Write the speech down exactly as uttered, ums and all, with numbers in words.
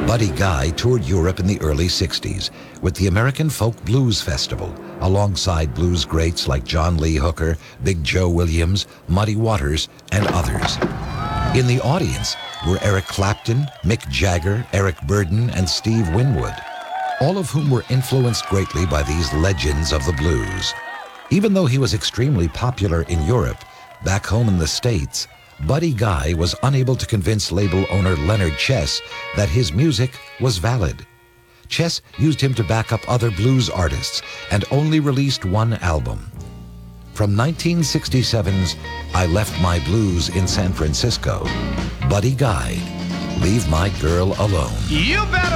Buddy Guy toured Europe in the early sixties with the American Folk Blues Festival, alongside blues greats like John Lee Hooker, Big Joe Williams, Muddy Waters, and others. In the audience were Eric Clapton, Mick Jagger, Eric Burdon, and Steve Winwood, all of whom were influenced greatly by these legends of the blues. Even though he was extremely popular in Europe, back home in the States, Buddy Guy was unable to convince label owner Leonard Chess that his music was valid. Chess used him to back up other blues artists and only released one album. From nineteen sixty-seven's I Left My Blues in San Francisco, Buddy Guy, Leave My Girl Alone. You better